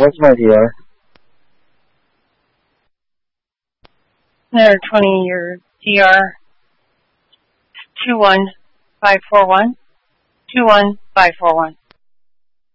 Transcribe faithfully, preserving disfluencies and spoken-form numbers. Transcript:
What's my D R? Another twenty-year D R. two one five four one. two one five four one.